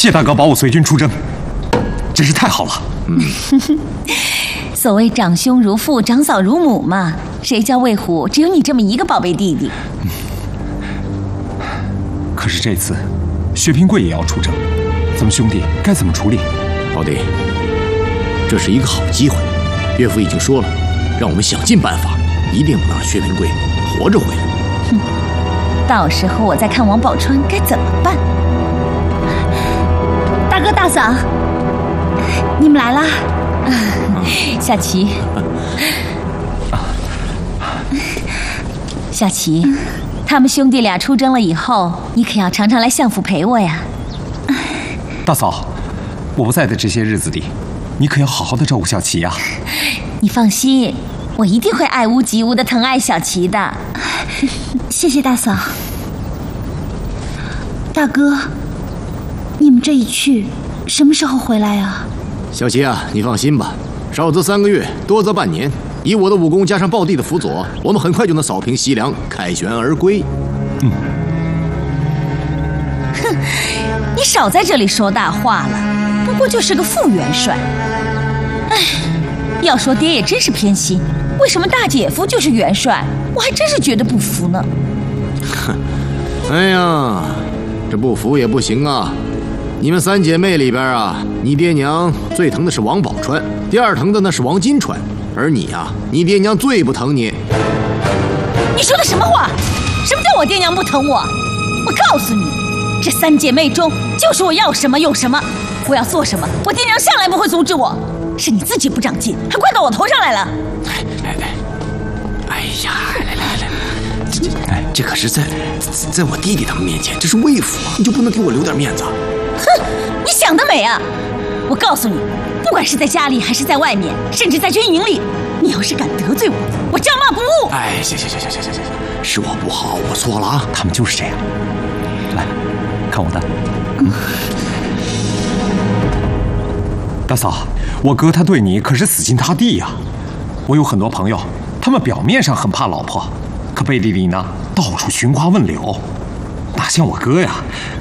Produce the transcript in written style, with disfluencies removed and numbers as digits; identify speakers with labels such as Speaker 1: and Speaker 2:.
Speaker 1: 谢大哥保我随军出征，真是太好了。
Speaker 2: 所谓长兄如父，长嫂如母嘛，谁叫魏虎只有你这么一个宝贝弟弟？
Speaker 1: 可是这次薛平贵也要出征，咱们兄弟该怎么处理？
Speaker 3: 老弟，这是一个好机会，岳父已经说了，让我们想尽办法，一定能让薛平贵活着回来。
Speaker 2: 到时候我再看王宝钏该怎么办。
Speaker 4: 大哥大嫂，你们来啦！
Speaker 2: 小琪，小琪，他们兄弟俩出征了以后，你可要常常来相府陪我呀。
Speaker 1: 大嫂，我不在的这些日子里，你可要好好的照顾小琪呀。
Speaker 2: 你放心，我一定会爱屋及乌的疼爱小琪的。
Speaker 4: 谢谢大嫂。大哥，你们这一去，什么时候回来啊？
Speaker 3: 小琪啊，你放心吧，少则3个月，多则半年。以我的武功加上暴弟的辅佐，我们很快就能扫平西凉，凯旋而归。
Speaker 2: 哼，你少在这里说大话了，不过就是个副元帅。哎，要说爹也真是偏心，为什么大姐夫就是元帅？我还真是觉得不服呢。
Speaker 3: 哼，哎呀，这不服也不行啊！你们3姐妹里边啊，你爹娘最疼的是王宝钏，第2疼的那是王金钏，而你啊，你爹娘最不疼你。
Speaker 2: 你说的什么话？什么叫我爹娘不疼我？我告诉你，这3姐妹中，就是我要什么有什么，我要做什么，我爹娘向来不会阻止我。是你自己不长进，还怪到我头上来了。
Speaker 3: 哎呀，来，这可是在我弟弟他们面前，这是魏府啊，你就不能给我留点面子？
Speaker 2: 哼，你想得美啊！我告诉你，不管是在家里还是在外面，甚至在军营里，你要是敢得罪我，我照骂不误。
Speaker 3: 哎，行，是我不好，我错了啊。
Speaker 1: 他们就是这样。来，看我的。大嫂，我哥他对你可是死心塌地呀。我有很多朋友，他们表面上很怕老婆，可背地里呢，到处寻花问柳，哪像我哥呀？